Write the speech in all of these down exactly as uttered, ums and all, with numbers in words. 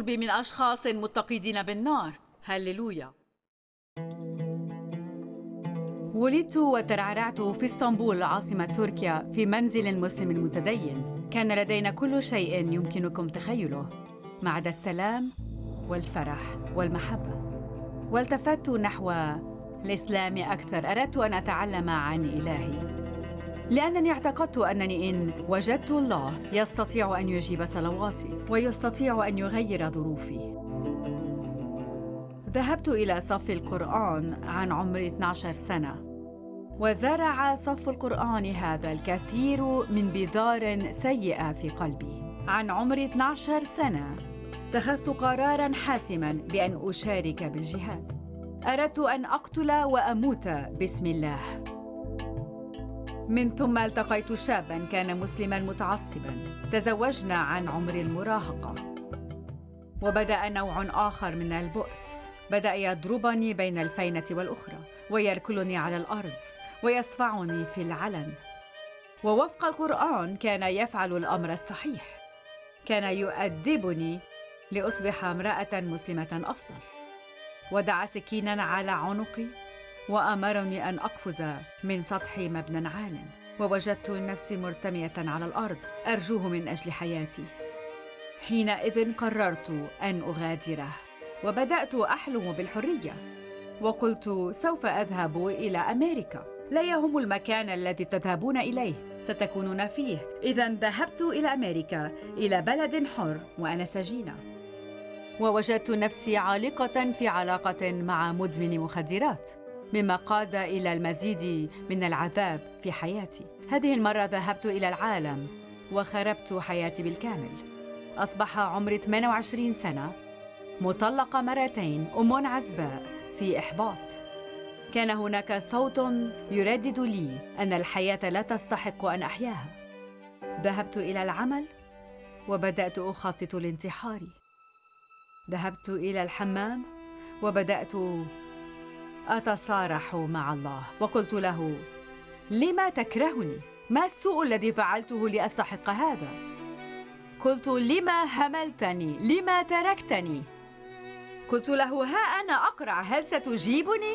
قربي من أشخاص متقدين بالنار. هللويا. ولدت وترعرعت في اسطنبول عاصمة تركيا في منزل مسلم متدين. كان لدينا كل شيء يمكنكم تخيله ما عدا السلام والفرح والمحبة. والتفت نحو الإسلام أكثر. أردت أن أتعلم عن إلهي، لأنني اعتقدت أنني إن وجدت الله يستطيع أن يجيب صلواتي ويستطيع أن يغير ظروفي. ذهبت إلى صف القرآن عن عمر اثنتي عشرة سنة، وزرع صف القرآن هذا الكثير من بذار سيئة في قلبي. عن عمر اثنتي عشرة سنة اتخذت قراراً حاسماً بأن أشارك بالجهاد. أردت أن أقتل وأموت باسم الله. من ثم التقيت شاباً كان مسلماً متعصباً. تزوجنا عن عمر المراهقة، وبدأ نوع آخر من البؤس. بدأ يضربني بين الفينة والأخرى، ويركلني على الأرض، ويصفعني في العلن. ووفق القرآن كان يفعل الأمر الصحيح. كان يؤدبني لأصبح امرأة مسلمة أفضل. وضع سكيناً على عنقي وأمرني أن أقفز من سطح مبنى عال، ووجدت نفسي مرتمية على الأرض أرجوه من أجل حياتي. حينئذ قررت أن أغادره، وبدأت أحلم بالحرية. وقلت سوف أذهب إلى أمريكا، لا يهم المكان الذي تذهبون إليه، ستكونون فيه. إذن ذهبت إلى أمريكا، إلى بلد حر وأنا سجينة. ووجدت نفسي عالقة في علاقة مع مدمن مخدرات، مما قاد إلى المزيد من العذاب في حياتي. هذه المرة ذهبت إلى العالم وخربت حياتي بالكامل. أصبح عمري ثمانية وعشرين سنة، مطلقة مرتين، أم عزباء، في إحباط. كان هناك صوت يردد لي أن الحياة لا تستحق أن أحياها. ذهبت إلى العمل وبدأت أخطط لانتحاري. ذهبت إلى الحمام وبدأت أتصارح مع الله، وقلت له: لما تكرهني؟ ما السوء الذي فعلته لأستحق هذا؟ قلت: لما هملتني؟ لما تركتني؟ قلت له: ها أنا أقرع، هل ستجيبني؟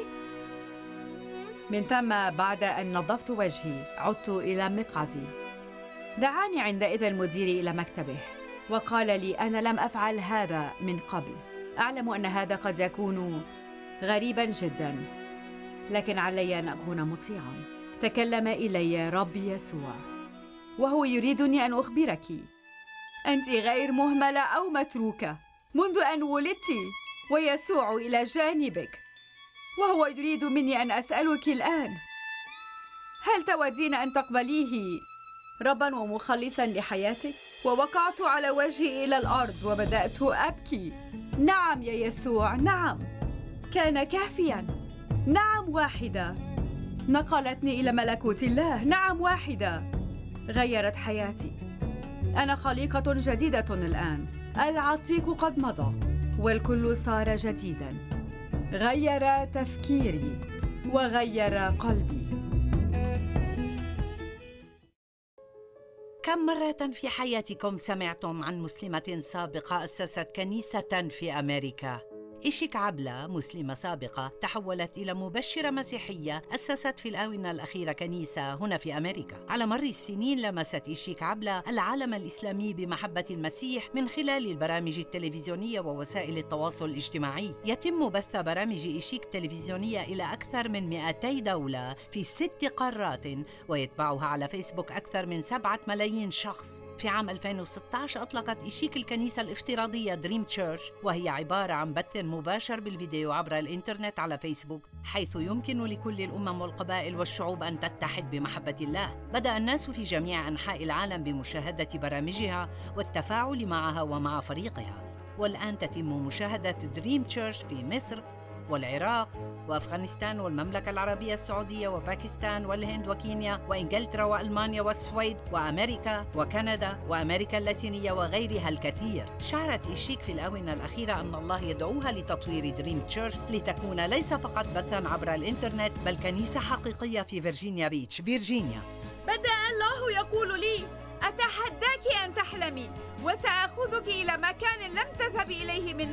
من ثم بعد أن نظفت وجهي عدت إلى مقعدي. دعاني عندئذ مديري إلى مكتبه وقال لي: أنا لم أفعل هذا من قبل، أعلم أن هذا قد يكون غريباً جداً، لكن علي أن أكون مطيعاً. تكلم إلي رب يسوع وهو يريدني أن أخبرك: أنت غير مهملة أو متروكة منذ أن ولدت، ويسوع إلى جانبك، وهو يريد مني أن أسألك الآن: هل تودين أن تقبليه رباً ومخلصاً لحياتك؟ ووقعت على وجهي إلى الأرض وبدأت أبكي. نعم يا يسوع، نعم، كان كافياً. نعم واحدة نقلتني إلى ملكوت الله. نعم واحدة غيرت حياتي. أنا خليقة جديدة الآن. العتيق قد مضى والكل صار جديداً. غير تفكيري وغير قلبي. كم مرة في حياتكم سمعتم عن مسلمة سابقة أسست كنيسة في أمريكا؟ إيشيك عبلة، مسلمة سابقة، تحولت إلى مبشرة مسيحية أسست في الآونة الأخيرة كنيسة هنا في أمريكا. على مر السنين لمست إيشيك عبلة العالم الإسلامي بمحبة المسيح من خلال البرامج التلفزيونية ووسائل التواصل الاجتماعي. يتم بث برامج إيشيك التلفزيونية إلى أكثر من مئتي دولة في ست قارات، ويتبعها على فيسبوك أكثر من سبعة ملايين شخص. في عام ألفين وستة عشر أطلقت إيشيك الكنيسة الافتراضية دريم تشيرش، وهي عبارة عن بث مباشر بالفيديو عبر الإنترنت على فيسبوك، حيث يمكن لكل الأمم والقبائل والشعوب أن تتحد بمحبة الله. بدأ الناس في جميع أنحاء العالم بمشاهدة برامجها والتفاعل معها ومع فريقها، والآن تتم مشاهدة دريم تشيرش في مصر والعراق وأفغانستان والمملكة العربية السعودية وباكستان والهند وكينيا وإنجلترا وألمانيا والسويد وأمريكا وكندا وأمريكا اللاتينية وغيرها الكثير. شعرت إيشيك في الآونة الأخيرة أن الله يدعوها لتطوير دريم تشيرش لتكون ليس فقط بثاً عبر الإنترنت، بل كنيسة حقيقية في فيرجينيا بيتش، فيرجينيا. بدأ الله يقول لي: أتحداك أن تحلمي، وسأخذك إلى مكان لم تذهبي إليه من